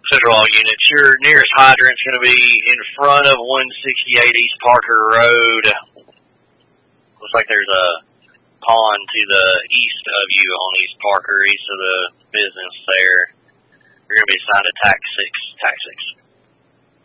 Central All Units. Your nearest hydrant's going to be in front of 168 East Parker Road. Looks like there's a pond to the east of you on East Parker, east of the business there. You're going to be assigned to Tax 6.